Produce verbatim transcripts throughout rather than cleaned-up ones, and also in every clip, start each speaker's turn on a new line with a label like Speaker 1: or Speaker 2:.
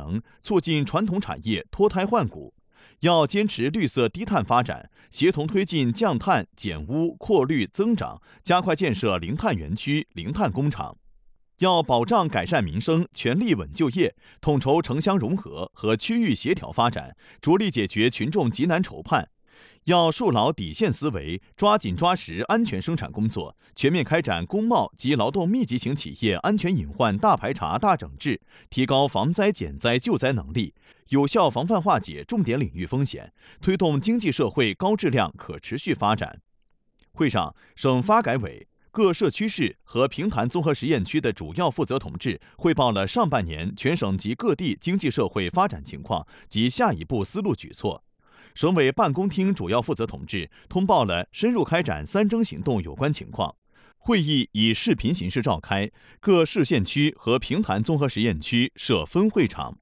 Speaker 1: 能，促进传统产业脱胎换骨。要坚持绿色低碳发展，协同推进降碳、减污、扩绿、增长，加快建设零碳园区、零碳工厂。要保障改善民生，全力稳就业，统筹城乡融合和区域协调发展，着力解决群众急难愁盼。要树牢底线思维，抓紧抓实安全生产工作，全面开展工贸及劳动密集型企业安全隐患大排查大整治，提高防灾减灾救灾能力，有效防范化解重点领域风险，推动经济社会高质量可持续发展。会上，省发改委、各社区市和平潭综合实验区的主要负责同志汇报了上半年全省及各地经济社会发展情况及下一步思路举措。省委办公厅主要负责同志通报了深入开展三征行动有关情况。会议以视频形式召开，各市县区和平潭综合实验区设分会场。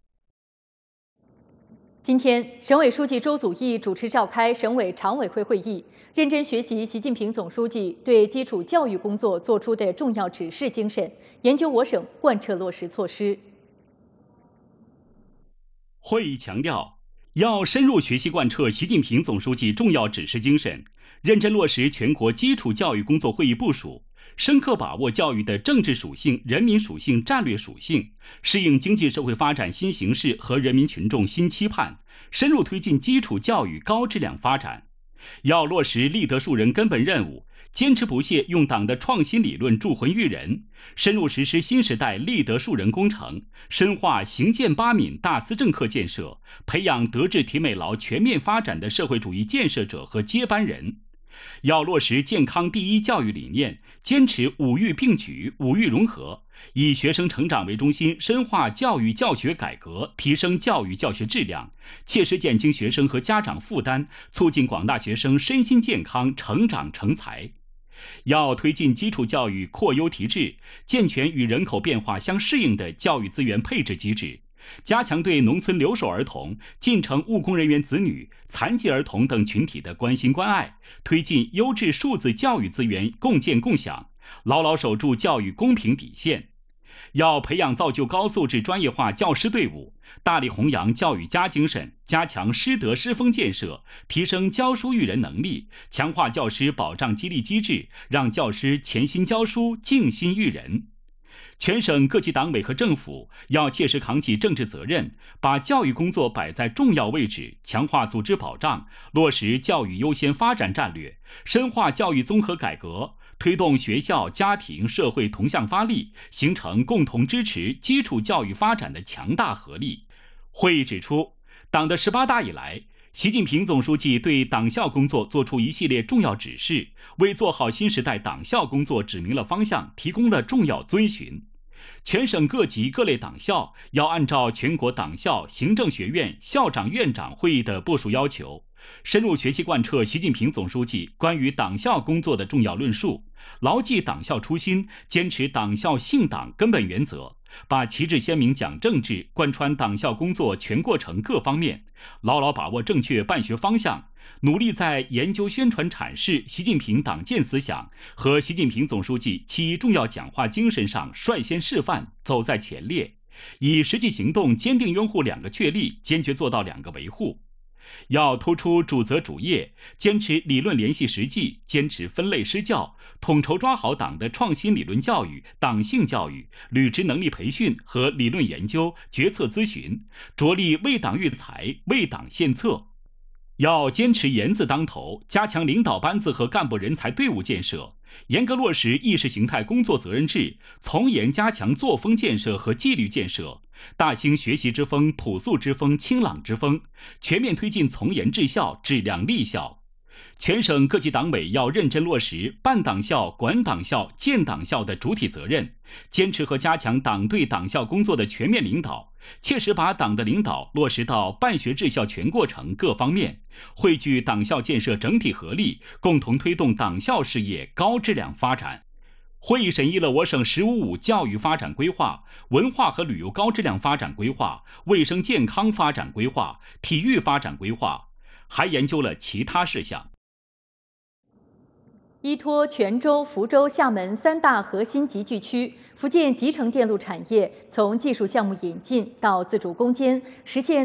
Speaker 2: 今天，省委书记周祖义主持召开省委常委会会议，认真学习习近平总书记对基础教育工作作出的重要指示精神，研究我省贯彻落实措施。
Speaker 3: 会议强调，要深入学习贯彻习近平总书记重要指示精神，认真落实全国基础教育工作会议部署，深刻把握教育的政治属性、人民属性、战略属性，适应经济社会发展新形势和人民群众新期盼，深入推进基础教育高质量发展。要落实立德树人根本任务，坚持不懈用党的创新理论铸魂育人，深入实施新时代立德树人工程，深化行健八敏大思政课建设，培养德智体美劳全面发展的社会主义建设者和接班人。要落实健康第一教育理念，坚持五育并举、五育融合，以学生成长为中心，深化教育教学改革，提升教育教学质量，切实减轻学生和家长负担，促进广大学生身心健康、成长成才。要推进基础教育扩优提质，健全与人口变化相适应的教育资源配置机制，加强对农村留守儿童、进城务工人员子女、残疾儿童等群体的关心关爱，推进优质数字教育资源共建共享，牢牢守住教育公平底线。要培养造就高素质专业化教师队伍，大力弘扬教育家精神，加强师德师风建设，提升教书育人能力，强化教师保障激励机制，让教师潜心教书、静心育人。全省各级党委和政府要切实扛起政治责任，把教育工作摆在重要位置，强化组织保障，落实教育优先发展战略，深化教育综合改革，推动学校、家庭、社会同向发力，形成共同支持基础教育发展的强大合力。会议指出，党的十八大以来，习近平总书记对党校工作作出一系列重要指示，为做好新时代党校工作指明了方向，提供了重要遵循。全省各级各类党校要按照全国党校行政学院校长院长会议的部署要求，深入学习贯彻习近平总书记关于党校工作的重要论述，牢记党校初心，坚持党校信党根本原则，把旗帜鲜明讲政治贯穿党校工作全过程各方面，牢牢把握正确办学方向，努力在研究宣传阐释习近平党建思想和习近平总书记七重要讲话精神上率先示范，走在前列，以实际行动坚定拥护两个确立，坚决做到两个维护。要突出主责主业，坚持理论联系实际，坚持分类施教，统筹抓好党的创新理论教育、党性教育、履职能力培训和理论研究、决策咨询，着力为党育才、为党献策。要坚持严字当头，加强领导班子和干部人才队伍建设，严格落实意识形态工作责任制，从严加强作风建设和纪律建设，大兴学习之风、朴素之风、清朗之风，全面推进从严治校、质量立校。全省各级党委要认真落实办党校、管党校、建党校的主体责任，坚持和加强党对党校工作的全面领导，切实把党的领导落实到办学治校全过程各方面，汇聚党校建设整体合力，共同推动党校事业高质量发展。会议审议了我省“十五五”教育发展规划、文化和旅游高质量发展规划、卫生健康发展规划、体育发展规划，还研究了其他事项。
Speaker 2: 依托泉州、福州、厦门三大核心集聚区，福建集成电路产业从技术项目引进到自主攻坚，实现